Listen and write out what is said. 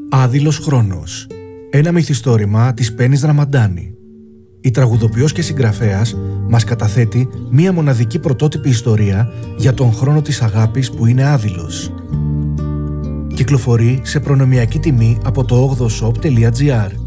Άδειλος χρόνος. Ένα μυθιστόρημα της Πέννης Δραμαντάνη. Η τραγουδοποιός και συγγραφέας μας καταθέτει μία μοναδική πρωτότυπη ιστορία για τον χρόνο της αγάπης που είναι άδειλος. Κυκλοφορεί σε προνομιακή τιμή από το 8shop.gr.